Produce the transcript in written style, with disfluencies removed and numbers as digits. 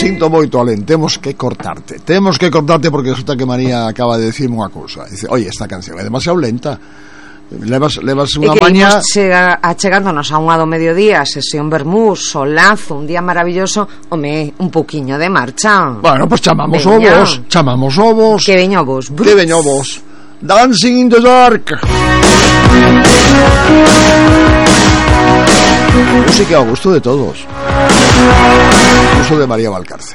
sinto moito, Alén, temos que cortarte porque resulta que María acaba de decirme unha cousa. Dice, oye, esta canción é demasiado lenta. Levas unha maña achegándonos a unha do mediodía, sesión vermú, solazo, un día maravilloso, home, un pouquiño de marcha. Bueno, pues chamamos ovos. Que veño ovos. Dancing in the Dark. Música a gusto de todos. Gusto de María Valcárcel.